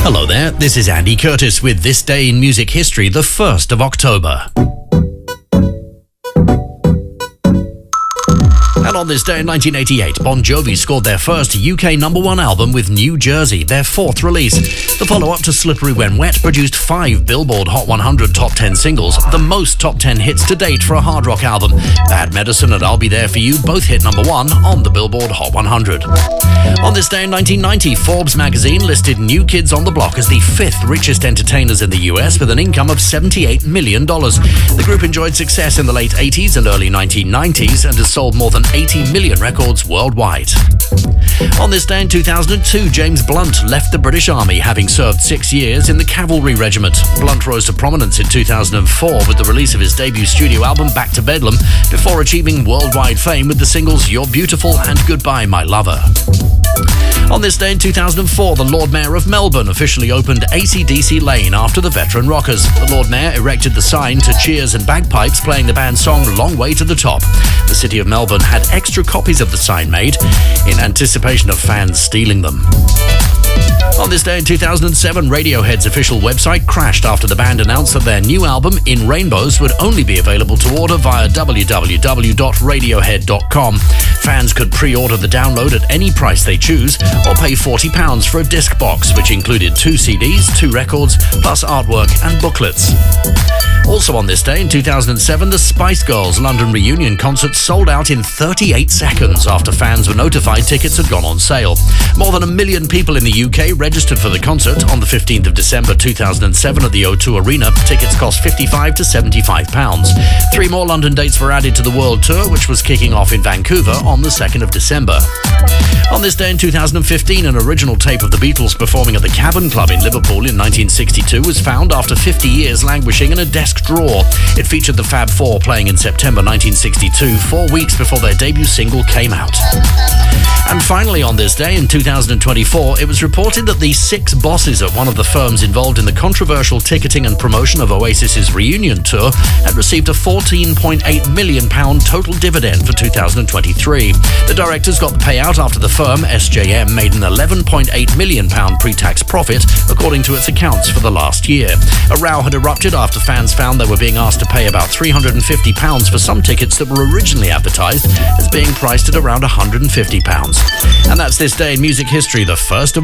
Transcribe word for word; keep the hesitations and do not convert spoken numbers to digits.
Hello there, this is Andy Curtis with This Day in Music History, the first of October. And on this day in nineteen eighty-eight, Bon Jovi scored their first U K number one album with New Jersey, their fourth release. The follow-up to Slippery When Wet produced five Billboard Hot one hundred top ten singles, the most top ten hits to date for a hard rock album. Bad Medicine and I'll Be There For You both hit number one on the Billboard Hot one hundred. On this day in nineteen ninety, Forbes magazine listed New Kids on the Block as the fifth richest entertainers in the U S with an income of seventy-eight million dollars. The group enjoyed success in the late eighties and early nineteen nineties and has sold more than eighty million records worldwide. On this day in two thousand two, James Blunt left the British Army, having served six years in the Cavalry Regiment. Blunt rose to prominence in two thousand four with the release of his debut studio album, Back to Bedlam, before achieving worldwide fame with the singles You're Beautiful and Goodbye My Lover. On this day in two thousand four, the Lord Mayor of Melbourne officially opened A C D C Lane after the Veteran Rockers. The Lord Mayor erected the sign to cheers and bagpipes playing the band's song Long Way to the Top. The City of Melbourne had extra copies of the sign made in anticipation of fans stealing them. On this day in two thousand seven, Radiohead's official website crashed after the band announced that their new album, In Rainbows, would only be available to order via w w w dot radiohead dot com. Fans could pre-order the download at any price they choose, or pay forty pounds for a disc box, which included two C Ds, two records, plus artwork and booklets. Also on this day in two thousand seven, the Spice Girls London reunion concert sold out in thirty-eight seconds after fans were notified tickets had gone on sale. More than a million people in the U K registered for the concert on the fifteenth of December two thousand seven at the O two Arena. Tickets cost fifty-five to seventy-five pounds. Three more London dates were added to the world tour, which was kicking off in Vancouver on the second of December. On this day in two thousand fifteen, an original tape of the Beatles performing at the Cavern Club in Liverpool in nineteen sixty-two was found after fifty years languishing in a desk drawer. It featured the Fab Four playing in September nineteen sixty-two, four weeks before their debut single came out. And finally on this day in two thousand twenty-four, it was reported that the six bosses at one of the firms involved in the controversial ticketing and promotion of Oasis's reunion tour had received a fourteen point eight million pounds total dividend for two thousand twenty-three. The directors got the payout after the firm, S J M, made an eleven point eight million pounds pre-tax profit, according to its accounts for the last year. A row had erupted after fans found they were being asked to pay about three hundred fifty pounds for some tickets that were originally advertised as being priced at around one hundred fifty pounds. And that's This Day in Music History, the first of